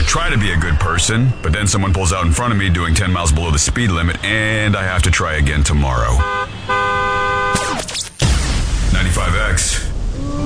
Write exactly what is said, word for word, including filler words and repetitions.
try to be a good person, but then someone pulls out in front of me doing ten miles below the speed limit, and I have to try again tomorrow.